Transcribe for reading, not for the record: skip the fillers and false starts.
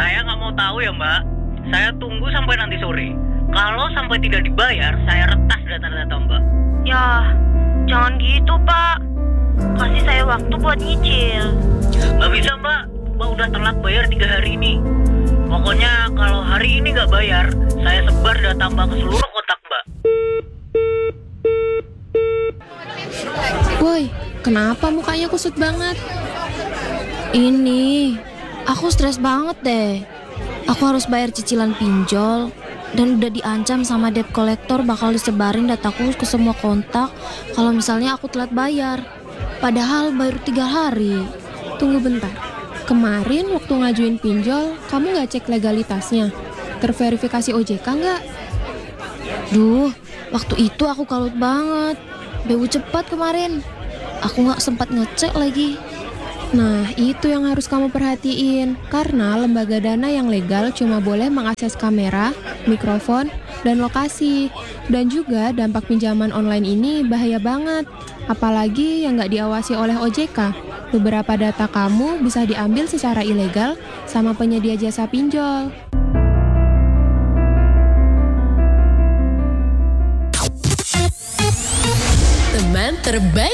Saya nggak mau tahu ya Mbak. Saya tunggu sampai nanti sore. Kalau sampai tidak dibayar, saya retas data-data Mbak. Ya, jangan gitu Pak. Kasih saya waktu buat nyicil. Nggak bisa Mbak. Mbak udah telat bayar 3 hari ini. Pokoknya kalau hari ini nggak bayar, saya sebar data Mbak ke seluruh kontak Mbak. Woi, kenapa mukanya kusut banget? Ini, aku stres banget deh. Aku harus bayar cicilan pinjol dan udah diancam sama debt collector bakal disebarin dataku ke semua kontak kalau misalnya aku telat bayar. Padahal baru 3 hari. Tunggu bentar. Kemarin waktu ngajuin pinjol, kamu nggak cek legalitasnya? Terverifikasi OJK nggak? Duh, waktu itu aku kalut banget. BU cepat kemarin. Aku nggak sempat ngecek lagi. Nah, itu yang harus kamu perhatiin. Karena lembaga dana yang legal cuma boleh mengakses kamera, mikrofon, dan lokasi. Dan juga dampak pinjaman online ini bahaya banget. Apalagi yang nggak diawasi oleh OJK. Beberapa data kamu bisa diambil secara ilegal sama penyedia jasa pinjol. Teman terbaik